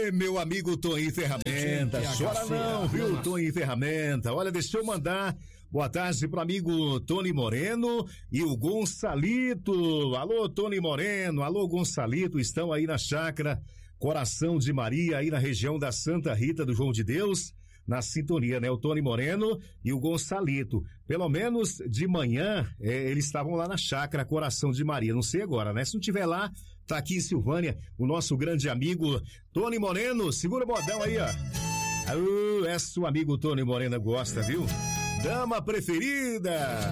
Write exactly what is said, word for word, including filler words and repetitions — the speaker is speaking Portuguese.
Ê, meu amigo Toninho Ferramenta, chora não, viu, Toninho Ferramenta? Olha, deixa eu mandar boa tarde pro amigo Tony Moreno e o Gonçalito. Alô, Tony Moreno, alô, Gonçalito, estão aí na chácara Coração de Maria, aí na região da Santa Rita do João de Deus, na sintonia, né? O Tony Moreno e o Gonçalito. Pelo menos de manhã, é, eles estavam lá na chácara Coração de Maria. Não sei agora, né? Se não tiver lá, tá aqui em Silvânia, o nosso grande amigo Tony Moreno. Segura o bodão aí, ó. Uh, essa o amigo Tony Moreno gosta, viu? Dama preferida.